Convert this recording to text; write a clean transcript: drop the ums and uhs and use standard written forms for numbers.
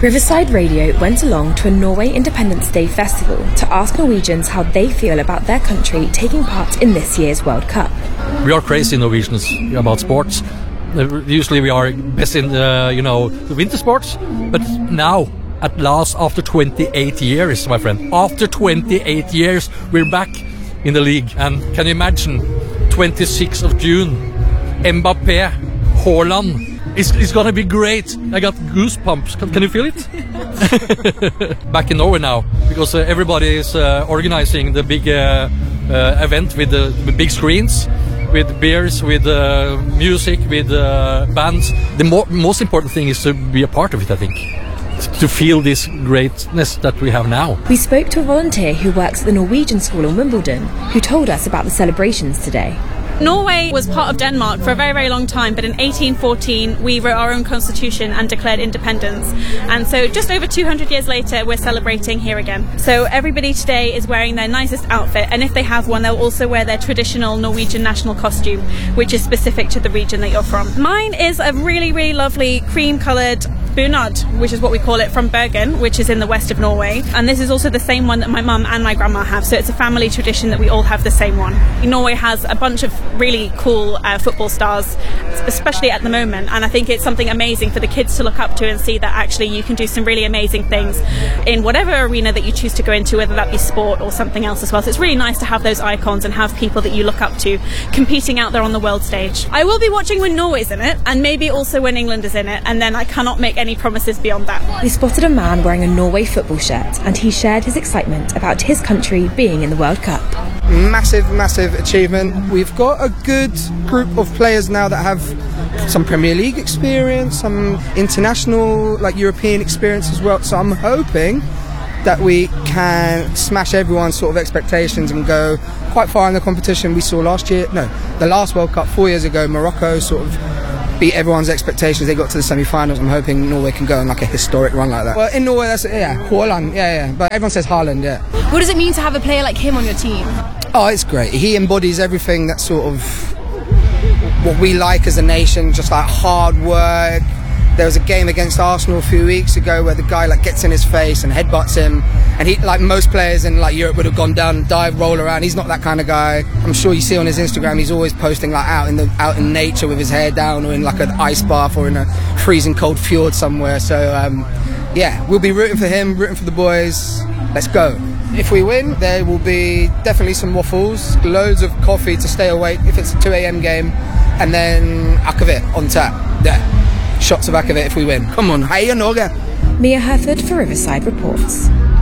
Riverside Radio went along to a Norway Independence Day festival to ask Norwegians how they feel about their country taking part in this year's World Cup. We are crazy Norwegians about sports. Usually we are best in the winter sports, but now, at last, after 28 years, my friend, after 28 years, we're back in the league. And can you imagine, 26th of June, Mbappé, Haaland, it's gonna be great. I got goosebumps. Can you feel it? Back in Norway now, because everybody is organizing the big event with the big screens, with beers, with music, with bands. The most important thing is to be a part of it, I think. To feel this greatness that we have now. We spoke to a volunteer who works at the Norwegian school in Wimbledon, who told us about the celebrations today. Norway was part of Denmark for a very, very long time, but in 1814 we wrote our own constitution and declared independence. And so just over 200 years later, we're celebrating here again. So everybody today is wearing their nicest outfit, and if they have one, they'll also wear their traditional Norwegian national costume, which is specific to the region that you're from. Mine is a really, really lovely cream-coloured bunad, which is what we call it, from Bergen, which is in the west of Norway. And this is also the same one that my mum and my grandma have, so it's a family tradition that we all have the same one. Norway has a bunch of really cool football stars, especially at the moment, and I think it's something amazing for the kids to look up to and see that actually you can do some really amazing things in whatever arena that you choose to go into, whether that be sport or something else as well. So it's really nice to have those icons and have people that you look up to competing out there on the world stage. I will be watching when Norway's in it, and maybe also when England is in it, and then I cannot make any promises beyond that. We spotted a man wearing a Norway football shirt, and he shared his excitement about his country being in the World Cup. Massive achievement. We've got a good group of players now that have some Premier League experience, some international, like European experience as well. So I'm hoping that we can smash everyone's sort of expectations and go quite far in the competition. We saw the last World Cup 4 years ago, Morocco sort of beat everyone's expectations. They got to the semi-finals. I'm hoping Norway can go on like a historic run like that. Well, in Norway, that's Haaland, but everyone says Haaland, What does it mean to have a player like him on your team? Oh, it's great. He embodies everything that's sort of what we like as a nation, just like hard work. There was a game against Arsenal a few weeks ago where the guy like gets in his face and headbutts him, and he, like most players in like Europe, would have gone down and dive, roll around. He's not that kind of guy. I'm sure you see on his Instagram, he's always posting like out in nature with his hair down, or in like an ice bath, or in a freezing cold fjord somewhere. So we'll be rooting for him, rooting for the boys. Let's go. If we win, there will be definitely some waffles, loads of coffee to stay awake if it's a 2 a.m. game, and then akavit on tap. Shots of akavit if we win. Come on, heia Norge! Mia Herford for Riverside reports.